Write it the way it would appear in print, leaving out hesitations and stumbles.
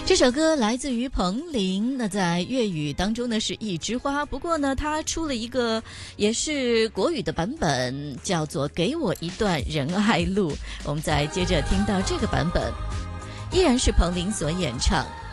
这首歌来自于彭羚，那在粤语当中呢是一枝花，不过呢他出了一个也是国语的版本，叫做给我一段仁爱路。我们再接着听到这个版本，依然是彭羚所演唱。